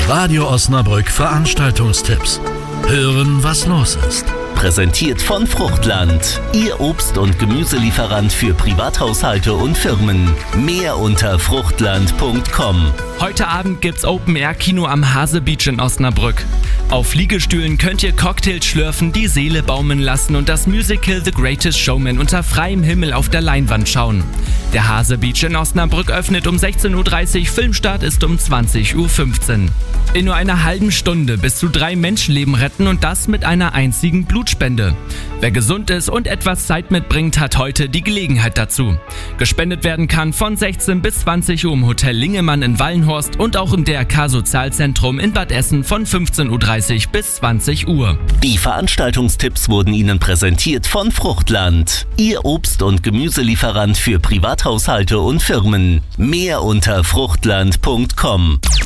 Radio Osnabrück Veranstaltungstipps. Hören, was los ist. Präsentiert von Fruchtland, Ihr Obst- und Gemüselieferant für Privathaushalte und Firmen. Mehr unter fruchtland.com. Heute Abend gibt's Open-Air-Kino am Hase Beach in Osnabrück. Auf Liegestühlen könnt ihr Cocktails schlürfen, die Seele baumeln lassen und das Musical The Greatest Showman unter freiem Himmel auf der Leinwand schauen. Der Hase Beach in Osnabrück öffnet um 16:30 Uhr, Filmstart ist um 20:15 Uhr. In nur einer halben Stunde bis zu 3 Menschenleben retten und das mit einer einzigen Blutspende. Wer gesund ist und etwas Zeit mitbringt, hat heute die Gelegenheit dazu. Gespendet werden kann von 16 bis 20 Uhr im Hotel Lingemann in Wallenhorst und auch im DRK Sozialzentrum in Bad Essen von 15:30 Uhr bis 20 Uhr. Die Veranstaltungstipps wurden Ihnen präsentiert von Fruchtland, Ihr Obst- und Gemüselieferant für Privathaushalte und Firmen. Mehr unter fruchtland.com.